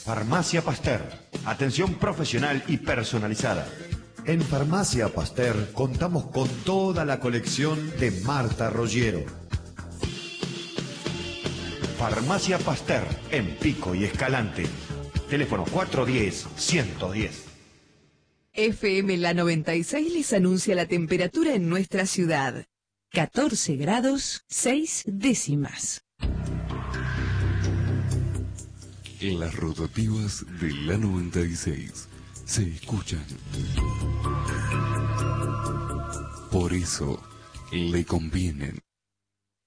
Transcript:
Farmacia Pasteur. Atención profesional y personalizada. En Farmacia Pasteur contamos con toda la colección de Marta Roggiero. Farmacia Pasteur, en Pico y Escalante. Teléfono 410-110. FM La 96 les anuncia la temperatura en nuestra ciudad. 14 grados 6 décimas. Las rotativas de la 96 se escuchan. Por eso le convienen.